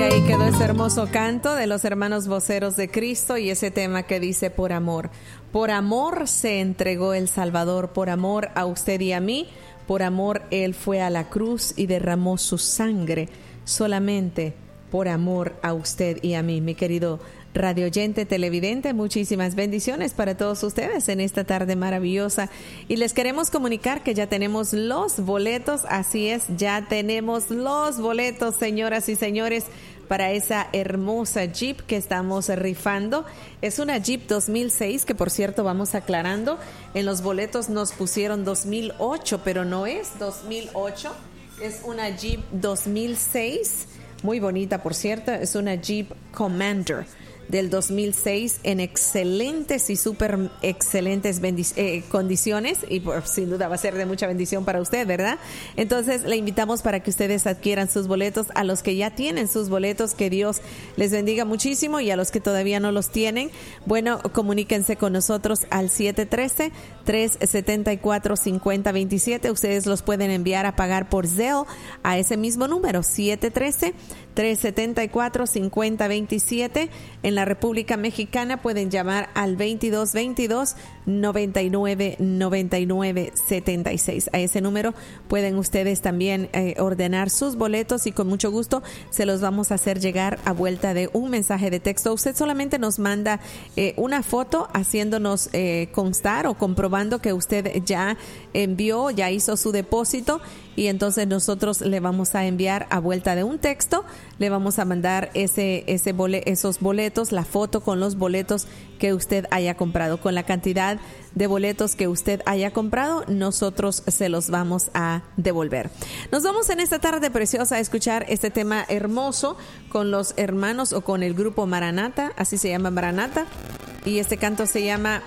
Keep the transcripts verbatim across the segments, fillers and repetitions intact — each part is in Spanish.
ahí quedó ese hermoso canto de los hermanos voceros de Cristo y ese tema que dice por amor. Por amor se entregó el Salvador, por amor a usted y a mí, por amor Él fue a la cruz y derramó su sangre, solamente por amor a usted y a mí, mi querido radio oyente, televidente. Muchísimas bendiciones para todos ustedes en esta tarde maravillosa y les queremos comunicar que ya tenemos los boletos, así es, ya tenemos los boletos, señoras y señores, para esa hermosa Jeep que estamos rifando. Es una Jeep dos mil seis que, por cierto, vamos aclarando, en los boletos nos pusieron dos mil ocho, pero no es dos mil ocho, es una Jeep dos mil seis, muy bonita, por cierto, es una Jeep Commander del dos mil seis en excelentes y súper excelentes bendic- eh, condiciones y por, sin duda va a ser de mucha bendición para usted, ¿verdad? Entonces le invitamos para que ustedes adquieran sus boletos. A los que ya tienen sus boletos, que Dios les bendiga muchísimo, y a los que todavía no los tienen, bueno, comuníquense con nosotros al siete uno tres, tres siete cuatro, cinco cero dos siete. Ustedes los pueden enviar a pagar por Zelle a ese mismo número, siete uno tres, tres siete cuatro, cinco cero dos siete. En la República Mexicana pueden llamar al veintidós veintidós, noventa y nueve, noventa y nueve, setenta y seis. A ese número pueden ustedes también eh, ordenar sus boletos y con mucho gusto se los vamos a hacer llegar a vuelta de un mensaje de texto. Usted solamente nos manda eh, una foto haciéndonos eh, constar o comprobando que usted ya envió, ya hizo su depósito, y entonces nosotros le vamos a enviar a vuelta de un texto, le vamos a mandar ese, ese bole, esos boletos, la foto con los boletos que usted haya comprado. Con la cantidad de boletos que usted haya comprado, nosotros se los vamos a devolver. Nos vamos en esta tarde preciosa a escuchar este tema hermoso con los hermanos o con el grupo Maranata, así se llama Maranata, y este canto se llama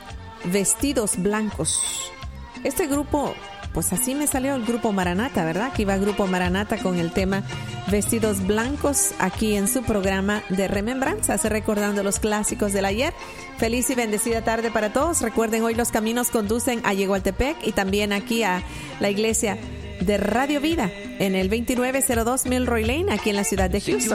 Vestidos Blancos. Este grupo, pues así me salió el grupo Maranata, ¿verdad? Aquí va Grupo Maranata con el tema Vestidos Blancos, aquí en su programa de Remembranzas, recordando los clásicos del ayer. Feliz y bendecida tarde para todos. Recuerden, hoy los caminos conducen a Yegualtepec y también aquí a la iglesia de Radio Vida en el veintinueve cero dos Milroy Lane, aquí en la ciudad de Houston.